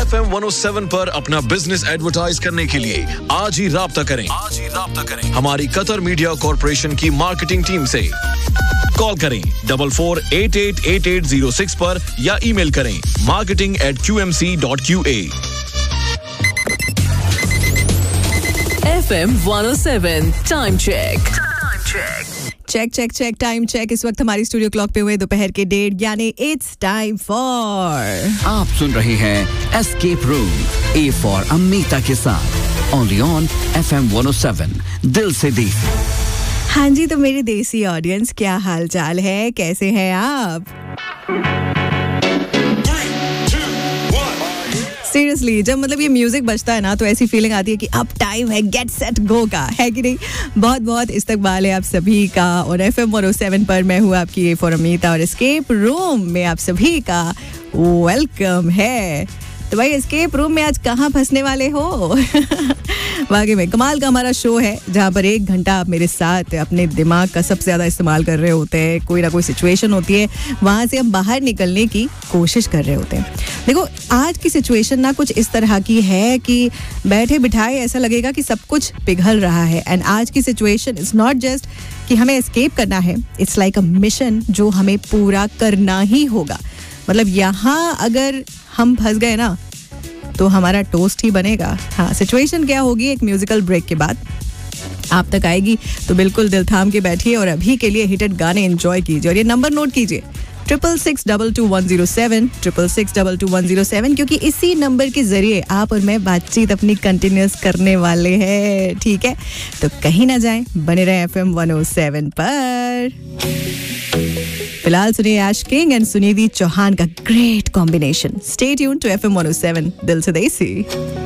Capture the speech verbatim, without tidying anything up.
F M one O seven पर अपना business advertise करने के लिए आज ही राब्ता करें आज ही राब्ता करें हमारी कतर मीडिया कॉर्पोरेशन की मार्केटिंग टीम से। कॉल करें double four eight eight eight eight zero six पर या ईमेल करें marketing eight Q M C dot Q A. F M one O seven time check check check check time check. इस वक्त हमारी studio clock पे हुए दोपहर के डेढ़ यानी इट्स टाइम फॉर आप सुन रहे हैं escape room A for Amita के साथ only on F M one O seven दिल से देसी। हाँ जी, तो मेरी देसी ऑडियंस, क्या हाल चाल है, कैसे हैं आप? सीरियसली जब मतलब ये म्यूजिक बजता है ना तो ऐसी फीलिंग आती है कि अब टाइम है गेट सेट गो का, है कि नहीं? बहुत बहुत इस्तकबाल है आप सभी का और F M one O seven पर मैं हूँ आपकी ए फॉर अमीता और एस्केप रूम में आप सभी का वेलकम है। तो भाई एस्केप रूम में आज कहाँ फंसने वाले हो? वाकई में कमाल का हमारा शो है जहाँ पर एक घंटा आप मेरे साथ अपने दिमाग का सबसे ज़्यादा इस्तेमाल कर रहे होते हैं। कोई ना कोई सिचुएशन होती है, वहाँ से हम बाहर निकलने की कोशिश कर रहे होते हैं। देखो आज की सिचुएशन ना कुछ इस तरह की है कि बैठे बिठाए ऐसा लगेगा कि सब कुछ पिघल रहा है। एंड आज की सिचुएशन इज़ नॉट जस्ट कि हमें एस्केप करना है, इट्स लाइक अ मिशन जो हमें पूरा करना ही होगा। मतलब यहाँ अगर हम फंस गए ना तो हमारा टोस्ट ही बनेगा। हाँ, सिचुएशन क्या होगी एक म्यूजिकल ब्रेक के बाद आप तक आएगी, तो बिल्कुल दिल थाम के बैठिए और अभी के लिए हिटेड गाने एंजॉय कीजिए। और ये नंबर नोट कीजिए triple six double two one zero seven triple six double two one zero seven क्योंकि इसी नंबर के जरिए आप और मैं बातचीत अपनी कंटिन्यूस करने वाले हैं। ठीक है, तो कहीं ना जाएं, बने रहें F M one O seven पर। फिलहाल सुनिए ऐश किंग एंड सुनिधि चौहान का great combination. Stay tuned to F M one O seven दिल से देसी।